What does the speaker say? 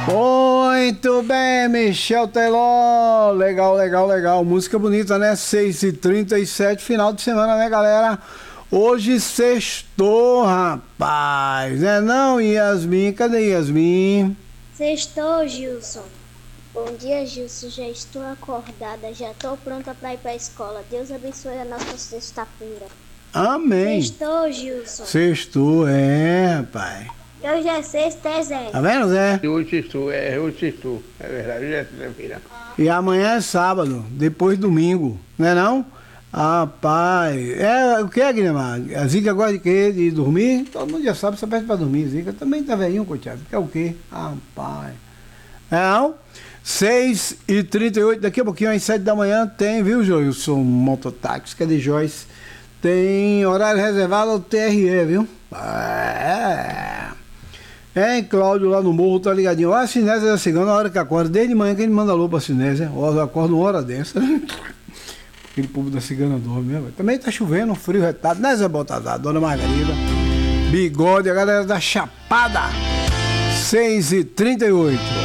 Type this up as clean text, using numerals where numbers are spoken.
Muito bem, Michel Teló. Legal, legal, legal. Música bonita, né? 6h37, final de semana, né, galera? Hoje sextou, rapaz. Né não, Yasmin? Cadê Yasmin? Sextou, Gilson. Bom dia, Gilson. Já estou acordada, já estou pronta para ir para a escola. Deus abençoe a nossa sexta-feira. Amém. Sextou, Gilson. Sextou, rapaz. Hoje é sexta, é Zé. Tá vendo, Zé? Hoje estou, é verdade, hoje é sexta-feira. E amanhã é sábado, depois domingo, né não? Rapaz, o que é, Guilherme? A Zica gosta de quê? De dormir? Todo mundo já sabe, só pede pra dormir. Zica também tá velhinho, coitado. Quer o quê? Rapaz. Não? 6h38, daqui a pouquinho, às 7 da manhã, tem, viu, Joilson? Mototáxi, cadê Joyce? Tem horário reservado ao TRE, viu? Hein, Cláudio lá no morro, tá ligadinho. Ó, a Cinésia da Cigana, na hora que acorda, desde manhã que ele manda alô pra Cinésia. Ó, eu acordo uma hora dessa. Aquele povo da Cigana dorme mesmo. Também tá chovendo, um frio retado, né, Zé Baltazar? Dona Margarida, Bigode, a galera da Chapada. 6h38.